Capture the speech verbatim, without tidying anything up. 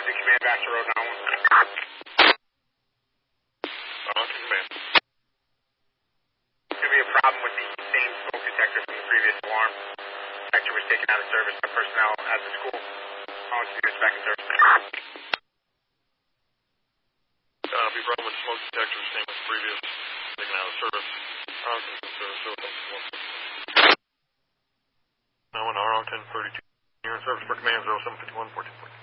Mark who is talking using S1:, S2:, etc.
S1: Arlington Command, Baxter Road, nine one one.
S2: Arlington Command.
S1: There's going to be a problem with the same smoke detector from the previous alarm. The detector was taken out of service by personnel at the school. Arlington units back in service.
S2: Uh, be problem with smoke detector, same as previous, taken out of service. Arlington in service, so now in Arlington, thirty-two. You're in service for command zero seven five one, fourteen fourteen.